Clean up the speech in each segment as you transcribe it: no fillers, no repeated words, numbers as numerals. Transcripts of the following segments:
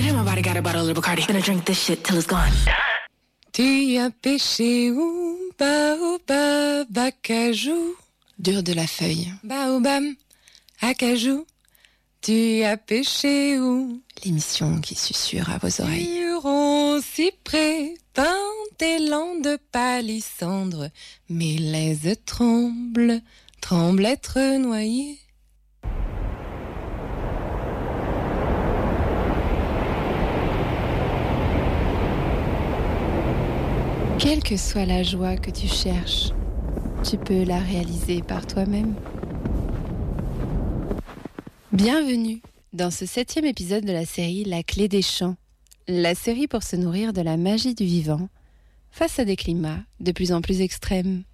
in my body, got a bottle of Bacardi. Gonna drink this shit till it's gone. Tu as pêché où? Baobab, acajou. Dur de la feuille. Baobab, acajou. Tu as pêché où? L'émission qui susurre à vos oreilles. Huron, cyprès, pin, élan de palissandre. Mes lèzes tremblent, tremblent être noyées. Quelle que soit la joie que tu cherches, tu peux la réaliser par toi-même. Bienvenue dans ce 7e épisode de la série La Clé des Champs, la série pour se nourrir de la magie du vivant face à des climats de plus en plus extrêmes.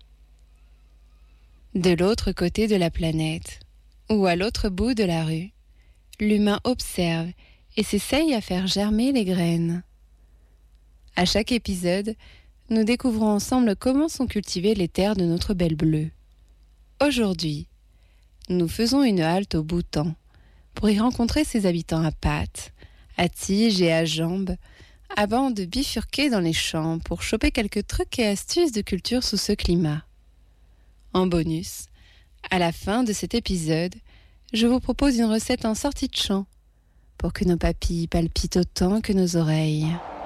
De l'autre côté de la planète, ou à l'autre bout de la rue, l'humain observe et s'essaye à faire germer les graines. À chaque épisode, nous découvrons ensemble comment sont cultivées les terres de notre belle bleue. Aujourd'hui, nous faisons une halte au Bhoutan pour y rencontrer ses habitants à pattes, à tiges et à jambes, avant de bifurquer dans les champs pour choper quelques trucs et astuces de culture sous ce climat. En bonus, à la fin de cet épisode, je vous propose une recette en sortie de champ pour que nos papilles palpitent autant que nos oreilles.